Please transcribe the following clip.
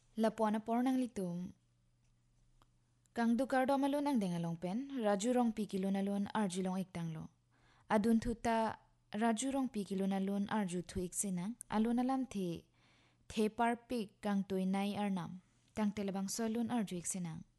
Lapuan na pornang litum. Kang dukar do malun ang dengalong pen, raju rong pi kilo na lun arju long iktang lo. Adun tuta raju rong pi kilo na lun arju tu iksinang, alun alam the par pik kang tuy nai arnam, kang telabang solun arju iksinang.